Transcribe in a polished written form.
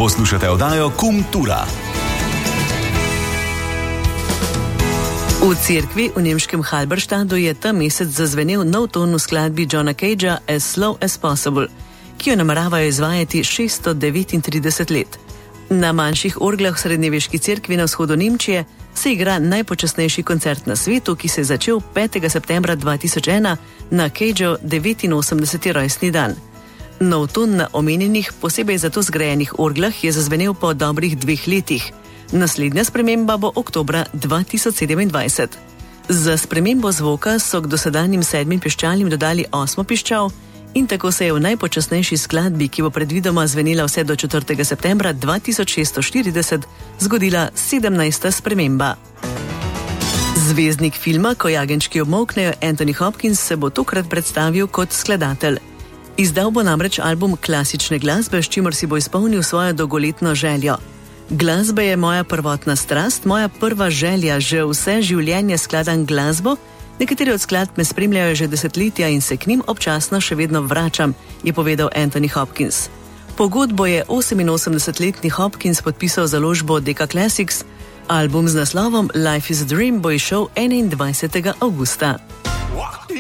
Poslušate oddajo Kultura. V cerkvi v nemškem Halberstadu je ta mesec zazvenel nov ton v skladbi Johna Cagea As Slow as Possible, ki jo nameravajo izvajati 639 let. Na manjših orglah v srednjeveški cerkvi na vzhodu Nemčije se igra najpočasnejši koncert na svetu, ki se je začel 5. septembra 2001 na Cageov 89. rojstni dan. Nov ton na omenjenih, posebej zato zgrajenih orglah je zazvenel po dobrih 2 letih. Naslednja sprememba bo oktobra 2027. Za spremembo zvoka so k dosedanjim 7 piščalim dodali 8 piščal in tako se je v najpočasnejši skladbi, ki bo predvidoma zvenela vse do 4. septembra 2640, zgodila 17. sprememba. Zvezdnik filma Ko jagenjčki obmolknejo Anthony Hopkins se bo tokrat predstavil kot skladatelj. Izdal bo namreč album klasične glasbe, s čimer si bo izpolnil svojo dolgoletno željo. Glasba je moja prvotna strast, moja prva želja, že vse življenje skladam glasbo, nekateri od skladb me spremljajo že desetletja in se k njim občasno še vedno vračam, je povedal Anthony Hopkins. Pogodbo je 88-letni Hopkins podpisal z založbo Decca Classics, album z naslovom Life is a Dream bo izšel 21. avgusta.